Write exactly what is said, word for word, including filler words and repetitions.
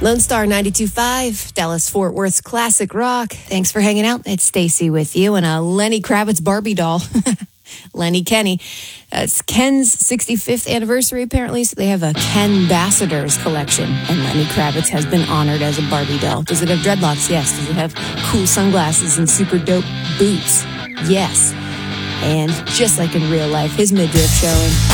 Lone Star ninety-two point five, Dallas-Fort Worth's classic rock. Thanks for hanging out. It's Stacy with you and a Lenny Kravitz Barbie doll. Lenny Kenny. Uh, it's Ken's sixty-fifth anniversary, apparently, so they have a Ken Ambassadors collection, and Lenny Kravitz has been honored as a Barbie doll. Does it have dreadlocks? Yes. Does it have cool sunglasses and super dope boots? Yes. And just like in real life, his midriff showing.